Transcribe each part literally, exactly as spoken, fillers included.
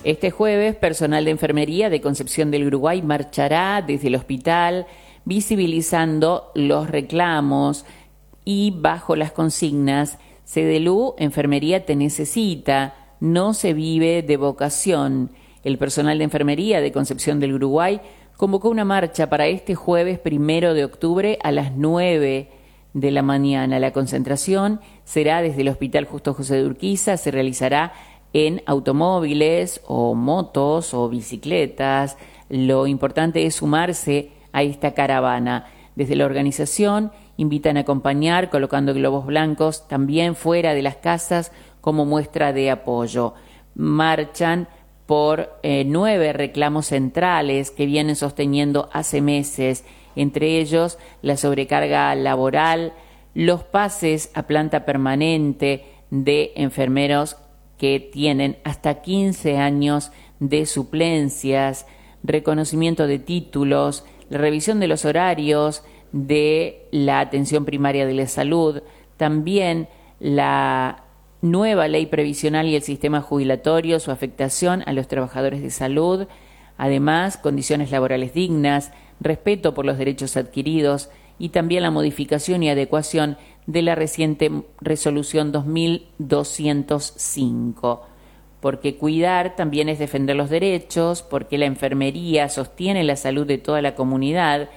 Este jueves, personal de enfermería de Concepción del Uruguay marchará desde el hospital visibilizando los reclamos y bajo las consignas: CEDELU, enfermería te necesita, no se vive de vocación. El personal de enfermería de Concepción del Uruguay convocó una marcha para este jueves primero de octubre a las nueve de la mañana. La concentración será desde el Hospital Justo José de Urquiza, se realizará en automóviles o motos o bicicletas. Lo importante es sumarse a esta caravana. Desde la organización invitan a acompañar colocando globos blancos también fuera de las casas como muestra de apoyo. Marchan por eh, nueve reclamos centrales que vienen sosteniendo hace meses, entre ellos la sobrecarga laboral, los pases a planta permanente de enfermeros que tienen hasta quince años de suplencias, reconocimiento de títulos, la revisión de los horarios de la atención primaria de la salud, también la nueva ley previsional y el sistema jubilatorio, su afectación a los trabajadores de salud, además condiciones laborales dignas, respeto por los derechos adquiridos y también la modificación y adecuación de la reciente resolución dos mil doscientos cinco. Porque cuidar también es defender los derechos, porque la enfermería sostiene la salud de toda la comunidad,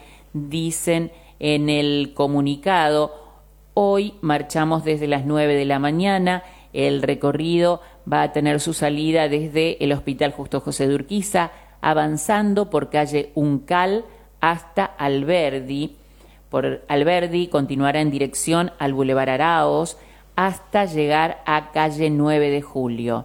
dicen en el comunicado. Hoy marchamos desde las nueve de la mañana, el recorrido va a tener su salida desde el Hospital Justo José de Urquiza, avanzando por calle Uncal hasta Alberdi. Por Alberdi continuará en dirección al Boulevard Araos hasta llegar a calle nueve de julio.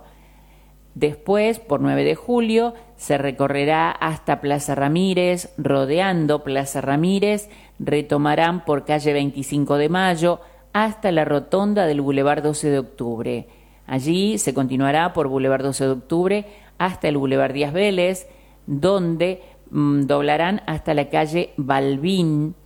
Después, por nueve de julio, se recorrerá hasta Plaza Ramírez, rodeando Plaza Ramírez, retomarán por calle veinticinco de mayo hasta la rotonda del Boulevard doce de octubre. Allí se continuará por Boulevard doce de octubre hasta el Boulevard Díaz Vélez, donde mmm, doblarán hasta la calle Balbín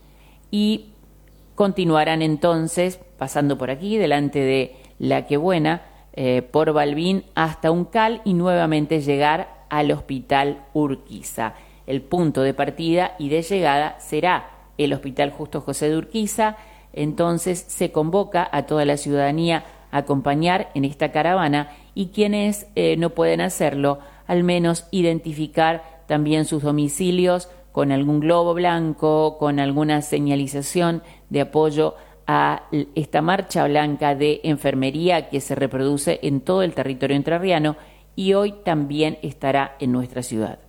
y continuarán entonces, pasando por aquí, delante de La Quebuena, eh, por Balbín hasta Uncal y nuevamente llegar al Hospital Urquiza. El punto de partida y de llegada será el Hospital Justo José de Urquiza. Entonces se convoca a toda la ciudadanía a acompañar en esta caravana y quienes eh, no pueden hacerlo, al menos identificar también sus domicilios con algún globo blanco, con alguna señalización de apoyo a esta marcha blanca de enfermería que se reproduce en todo el territorio entrerriano y hoy también estará en nuestra ciudad.